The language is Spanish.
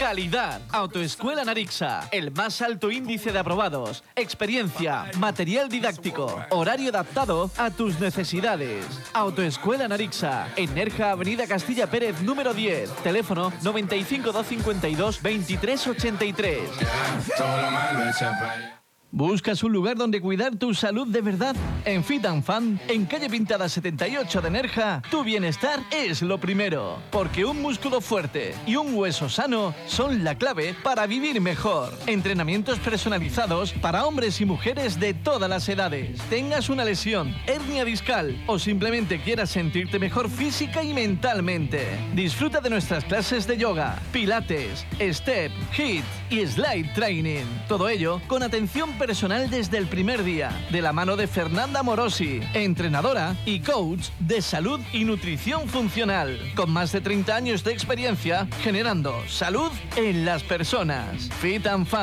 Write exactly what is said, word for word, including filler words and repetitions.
Calidad. Autoescuela Narixa. El más alto índice de aprobados. Experiencia. Material didáctico. Horario adaptado a tus necesidades. Autoescuela Narixa. En Nerja, Avenida Castilla Pérez, número diez. Teléfono noventa y cinco, doscientos cincuenta y dos, veintitrés ochenta y tres. ¿Buscas un lugar donde cuidar tu salud de verdad? En Fit and Fun, en calle Pintada setenta y ocho de Nerja, tu bienestar es lo primero. Porque un músculo fuerte y un hueso sano son la clave para vivir mejor. Entrenamientos personalizados para hombres y mujeres de todas las edades. Tengas una lesión, hernia discal o simplemente quieras sentirte mejor física y mentalmente. Disfruta de nuestras clases de yoga, pilates, step, hit y slide training. Todo ello con atención personal desde el primer día, de la mano de Fernanda Morosi, entrenadora y coach de salud y nutrición funcional, con más de treinta años de experiencia generando salud en las personas. Fit and Fun.